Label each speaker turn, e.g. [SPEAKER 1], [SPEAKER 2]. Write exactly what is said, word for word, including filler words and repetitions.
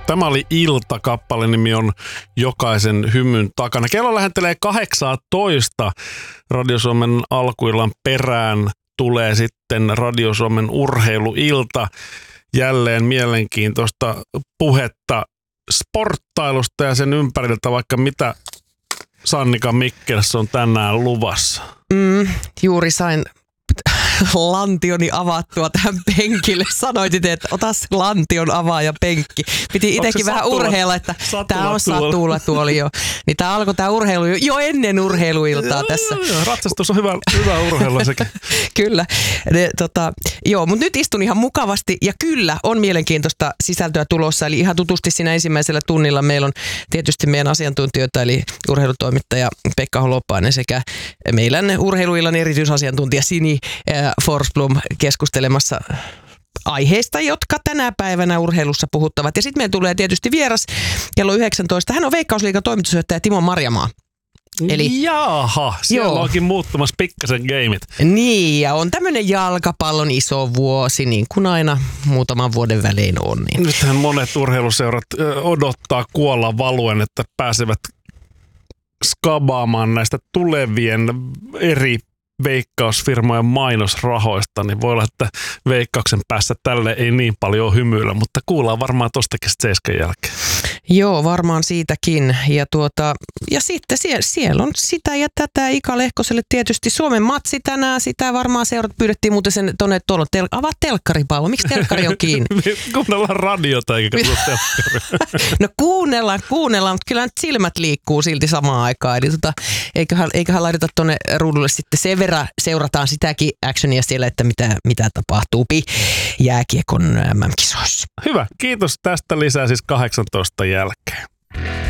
[SPEAKER 1] Tämä oli Ilta, kappaleen nimi on Jokaisen hymyn takana. Kello lähentelee kahdeksantoista. Radio Suomen alkuillan perään tulee sitten Radio Suomen urheiluilta. Jälleen mielenkiintoista puhetta sporttailusta ja sen ympäriltä, vaikka mitä Sannika Mikkels on tänään luvassa.
[SPEAKER 2] Mm, juuri sain lantioni avattua tähän penkille. Sanoitit, että ota se lantion avaaja penkki. Piti itsekin vähän satula, urheilla, että tämä on satulatuoli jo. Niin tämä alkoi tämä urheilu jo, jo ennen urheiluiltaa tässä.
[SPEAKER 1] Joo, joo, ratsastus on hyvä, hyvä urheilu sekin.
[SPEAKER 2] Kyllä. Ne, tota, joo, mutta nyt istun ihan mukavasti ja kyllä on mielenkiintoista sisältöä tulossa. Eli ihan tutusti siinä ensimmäisellä tunnilla meillä on tietysti meidän asiantuntijoita, eli urheilutoimittaja Pekka Holopainen sekä meidän urheiluillan erityisasiantuntija Sini Forsblom keskustelemassa aiheista, jotka tänä päivänä urheilussa puhuttavat. Ja sitten meillä tulee tietysti vieras kello yhdeksäntoista. Hän on Veikkausliigan toimitusjohtaja Timo Marjamaa.
[SPEAKER 1] Eli, Jaaha, siellä joo. onkin muuttumassa pikkasen gameit.
[SPEAKER 2] Niin, ja on tämmöinen jalkapallon iso vuosi, niin kuin aina muutaman vuoden välein on. Niin.
[SPEAKER 1] Nythän monet urheiluseurat odottaa kuolla valuen, että pääsevät skabaamaan näistä tulevien eri veikkausfirmojen mainosrahoista, niin voi olla, että Veikkauksen päässä tälle ei niin paljon hymyillä, mutta kuullaan varmaan tostakin seiskan jälkeen.
[SPEAKER 2] Joo, varmaan siitäkin. Ja, tuota, ja sitten siellä, siellä on sitä ja tätä Ika Lehkoselle tietysti Suomen matsi tänään. Sitä varmaan seurat pyydettiin muuten sen tuonne, että tel, avaa telkkaripallo. Miksi telkkari on kiinni?
[SPEAKER 1] Kuunnellaan radiota eikä katsoa telkkaria.
[SPEAKER 2] No kuunnellaan, kuunnellaan, mutta kyllä nyt silmät liikkuu silti samaan aikaan. Eli tota, eiköhän, eiköhän laiteta tuonne ruudulle sitten sen verran seurataan sitäkin actionia siellä, että mitä, mitä tapahtuu jääkiekon M M-kisoissa.
[SPEAKER 1] Hyvä, kiitos tästä lisää siis kahdeksantoista jälkeen.